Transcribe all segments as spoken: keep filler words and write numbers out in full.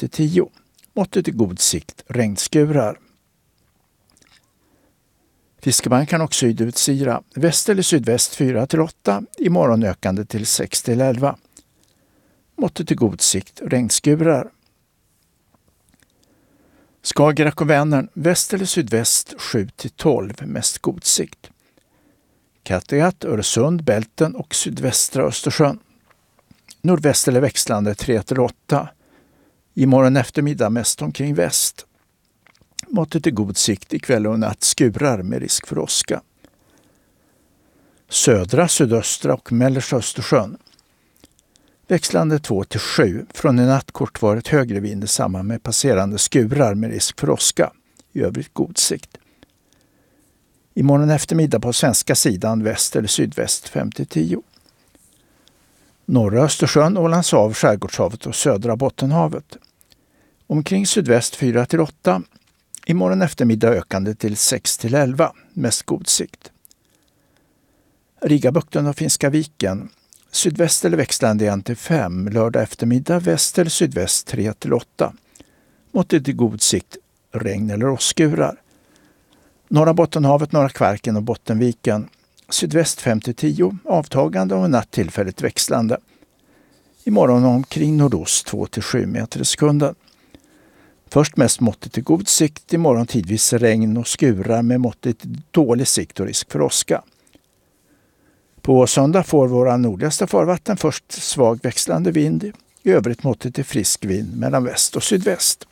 till tio. Måttet är god sikt, regnskurar. Fiskeman kan också sydutsira. Väst eller sydväst fyra till åtta. Imorgon ökande till sex till elva. Måttet är god sikt, regnskurar. Skagerrak och Vänern, väst eller sydväst sju till tolv, mest god sikt. Kattegatt, Öresund, Bälten och sydvästra Östersjön. Nordväst eller växlande tre till åtta. Imorgon eftermiddag mest omkring väst. Måttet är god sikt, ikväll och natt skurar med risk för åska. Södra, sydöstra och mellersta Östersjön. Växlande två till sju. Från en natt kortvarigt högre vind i samband med passerande skurar med risk för åska. I övrigt god sikt. Imorgon eftermiddag på svenska sidan väst eller sydväst fem till tio. Norra Östersjön, Ålandshav, Skärgårdshavet och södra Bottenhavet. Omkring sydväst fyra till åtta. Imorgon eftermiddag ökande till sex till elva. Mest god sikt. Rigabukten och Finska viken. Sydväst eller växlande en till fem. Lördag eftermiddag väst eller sydväst tre till åtta. Måttet är god sikt. Regn eller åskurar. Norra Bottenhavet, Norra Kvarken och Bottenviken. Sydväst fem till tio. Avtagande och natt tillfälligt växlande. Imorgon omkring nordost två till sju meter i sekunden. Först mest måttet i god sikt. Imorgon tidvis regn och skurar med måttet dålig sikt och risk för åska. På söndag får våra nordligaste farvatten först svag växlande vind. I övrigt måttet är frisk vind mellan väst och sydväst.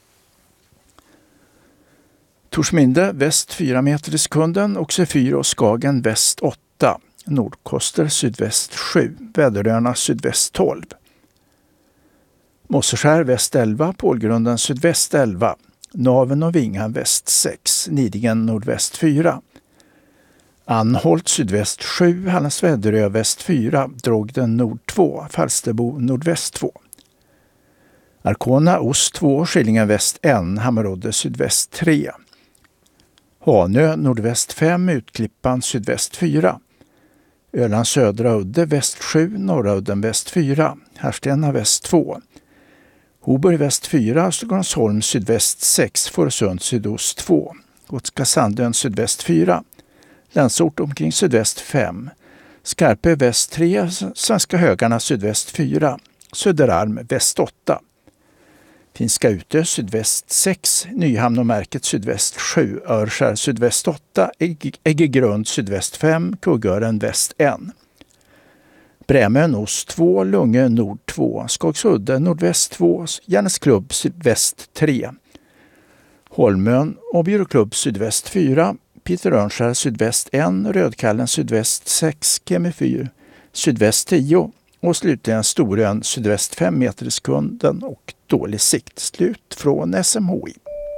Torsminde väst fyra meter i sekunden och Sefyr och Skagen väst åtta. Nordkoster sydväst sju. Väderöarna sydväst tolv. Mosseskär väst elva. Pålgrunden sydväst elva. Naven och Vingan väst sex. Nidingen nordväst fyra. Anholt sydväst sju. Hallands Väderö väst fyra. Drogden nord två. Falsterbo nordväst två. Arkona ost två. Skillingen väst ett. Hammarodde sydväst tre. Hanö nordväst fem. Utklippan sydväst fyra. Öland södra udde väst sju. Norra udden väst fyra. Härstena väst två. Hoburg väst fyra. Stockholmsholm sydväst sex. Fårösund sydost två. Gotska Sandön sydväst fyra. Länsort omkring sydväst fem. Skarpö väst tre. Svenska Högarna sydväst fyra. Söderarm väst åtta. Finska Utö sydväst sex. Nyhamn och Märket sydväst sju. Örskär sydväst åtta. Äggegrund sydväst fem. Kuggören väst ett. Brämön ost två. Lungö nord två. Skogsudde nordväst två. Järnesklubb sydväst tre. Holmön och Bjurklubb sydväst fyra. Peter Örnskär sydväst ett. Rödkallen sydväst sex. Kemifyr sydväst tio. Och slutligen Storön sydväst fem meter i sekunden och dålig sikt. Slut från S M H I.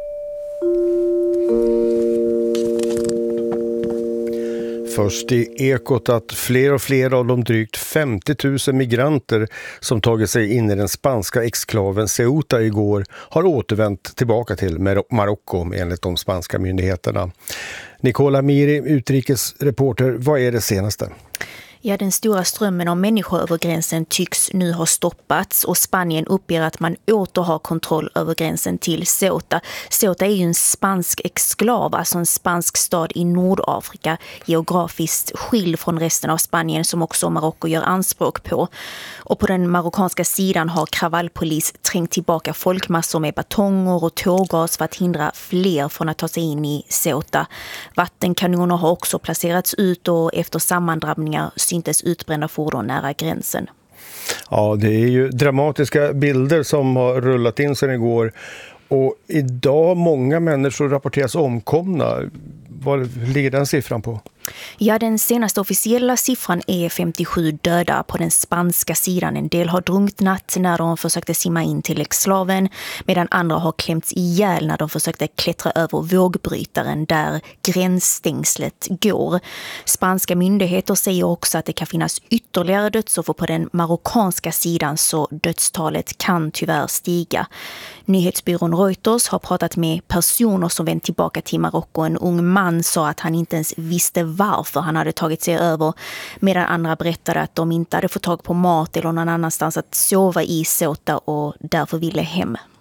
Först i Ekot att fler och fler av de drygt femtio tusen migranter som tagit sig in i den spanska exklaven Ceuta igår har återvänt tillbaka till Marocko enligt de spanska myndigheterna. Nicola Miri, utrikesreporter, vad är det senaste? Ja, den stora strömmen av människor över gränsen tycks nu ha stoppats och Spanien uppger att man åter har kontroll över gränsen till Ceuta. Ceuta är ju en spansk exklav, alltså en spansk stad i Nordafrika, geografiskt skild från resten av Spanien som också Marocko gör anspråk på. Och på den marockanska sidan har kravallpolis trängt tillbaka folkmassor med batonger och tårgas för att hindra fler från att ta sig in i Ceuta. Vattenkanoner har också placerats ut och efter sammandrabbningar syntes utbrända fordon nära gränsen. Ja, det är ju dramatiska bilder som har rullat in sedan igår. Och idag har många människor rapporteras omkomna. Vad ligger den siffran på? Ja, den senaste officiella siffran är femtiosju döda på den spanska sidan. En del har drunknat när de försökte simma in till exklaven, medan andra har klämts ihjäl när de försökte klättra över vågbrytaren där gränsstängslet går. Spanska myndigheter säger också att det kan finnas ytterligare dödsoffer på den marockanska sidan, så dödstalet kan tyvärr stiga. Nyhetsbyrån Reuters har pratat med personer som vänt tillbaka till Marocko. En ung man sa att han inte ens visste varför han hade tagit sig över, medan andra berättade att de inte hade fått tag på mat eller någon annanstans att sova i Ceuta och därför ville hem.